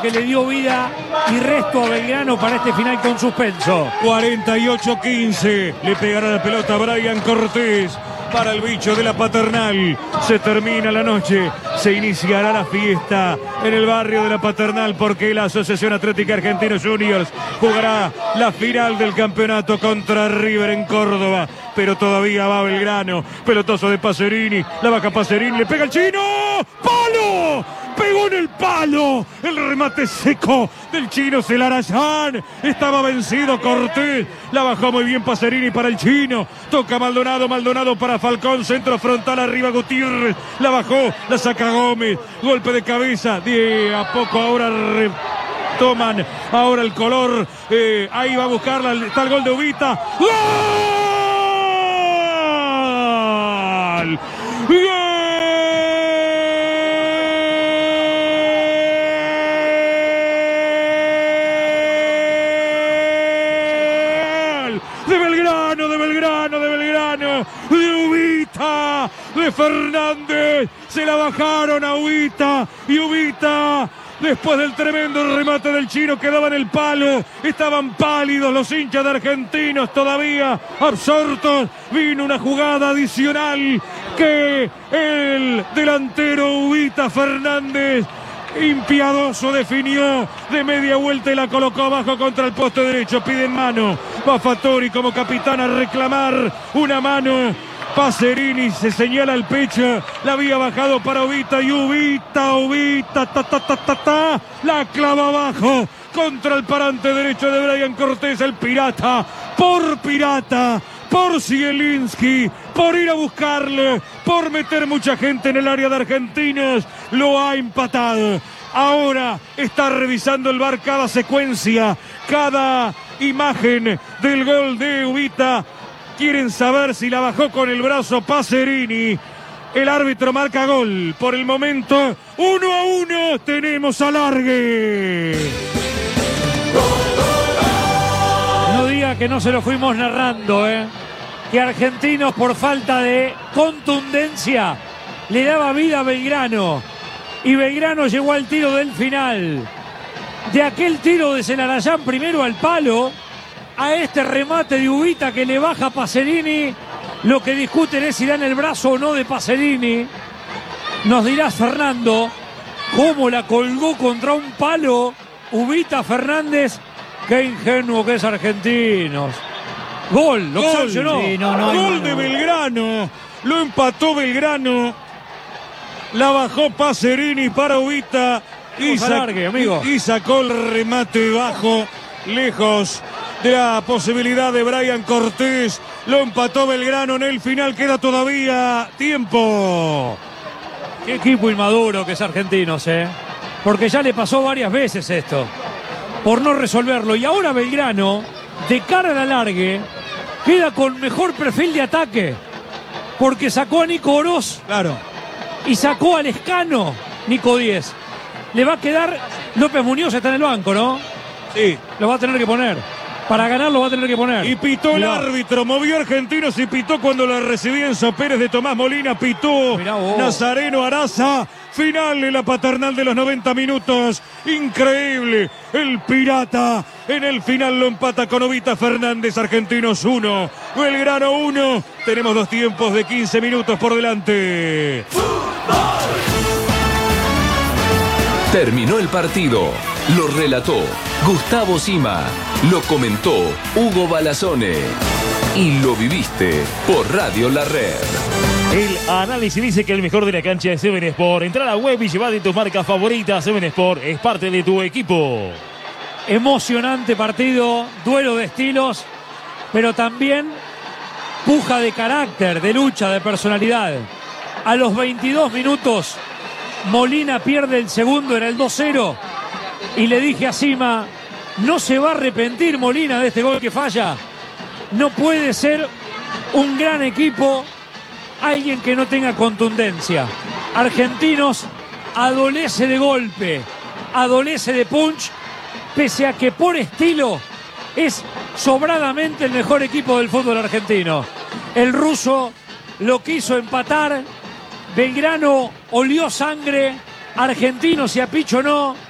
que le dio vida y resto a Belgrano para este final con suspenso. 48-15. Le pegará la pelota a Brian Cortés. Para el bicho de la Paternal. Se termina la noche. Se iniciará la fiesta en el barrio de la Paternal porque la Asociación Atlética Argentinos Juniors jugará la final del campeonato contra River en Córdoba. Pero todavía va Belgrano. Pelotazo de Pacerini. La baja Pacerini. Le pega el chino. ¡Palo! Pegó en el palo. El remate seco del chino Celarayán. Estaba vencido Cortés. La bajó muy bien Pacerini para el chino. Toca Maldonado. Maldonado para Falcón. Centro frontal arriba Gutiérrez. La bajó. La saca Gómez. Golpe de cabeza. De a poco ahora toman ahora el color. Ahí va a buscarla. Está el gol de Ubita. ¡Gol! ¡Gol! De Ubita, de Fernández, se la bajaron a Ubita y Ubita, después del tremendo remate del chino, quedaba en el palo, estaban pálidos los hinchas de Argentinos todavía absortos, vino una jugada adicional que el delantero Ubita Fernández impiadoso definió de media vuelta y la colocó abajo contra el poste derecho. Piden mano. Va Fattori como capitán a reclamar una mano. Pacerini se señala el pecho. La había bajado para Ubita y Ubita, la clava abajo contra el parante derecho de Brian Cortés, el pirata. Por Zielinski, por ir a buscarlo, por meter mucha gente en el área de Argentinos, lo ha empatado. Ahora está revisando el VAR cada secuencia, cada imagen del gol de Ubita. Quieren saber si la bajó con el brazo Pacerini. El árbitro marca gol. Por el momento, 1-1, tenemos alargue. No diga que no se lo fuimos narrando, que Argentinos por falta de contundencia le daba vida a Belgrano y Belgrano llegó al tiro del final. De aquel tiro de Celarayán primero al palo a este remate de Ubita que le baja a Pacerini, lo que discuten es si dan el brazo o no de Pacerini. Nos dirás, Fernando, cómo la colgó contra un palo Ubita Fernández. Qué ingenuo que es Argentinos. Gol, lo sancionó. Sí, gol de Belgrano. Lo empató Belgrano. La bajó Pacerini para Ubita. Y sacó el remate bajo, lejos de la posibilidad de Brian Cortés. Lo empató Belgrano en el final. Queda todavía tiempo. Qué equipo inmaduro que es Argentinos, porque ya le pasó varias veces esto, por no resolverlo. Y ahora Belgrano, de cara al alargue, queda con mejor perfil de ataque, porque sacó a Nico Oroz. Claro. Y sacó al Escano, Nico 10. Le va a quedar, López Muñoz está en el banco, ¿no? Sí. Lo va a tener que poner. Para ganar lo va a tener que poner. Y pitó el árbitro, movió Argentinos y pitó cuando la recibía Enzo Pérez de Tomás Molina. Pitó Nazareno Araza. Final de la Paternal de los 90 minutos. Increíble. El pirata en el final lo empata con Ubita Fernández. Argentinos 1, Belgrano 1. Tenemos 2 tiempos de 15 minutos por delante. Terminó el partido. Lo relató Gustavo Sima. Lo comentó Hugo Balazone. Y lo viviste por Radio La Red. El análisis dice que el mejor de la cancha es Seven Sport. Entra a la web y llevate tus marcas favoritas. Seven Sport es parte de tu equipo. Emocionante partido, duelo de estilos, pero también puja de carácter, de lucha, de personalidad. A los 22 minutos, Molina pierde el segundo, era el 2-0. Y le dije a Sima, no se va a arrepentir Molina de este gol que falla. No puede ser un gran equipo alguien que no tenga contundencia. Argentinos adolece de golpe, adolece de punch, pese a que por estilo es sobradamente el mejor equipo del fútbol argentino. El ruso lo quiso empatar, Belgrano olió sangre, Argentinos se apichonó,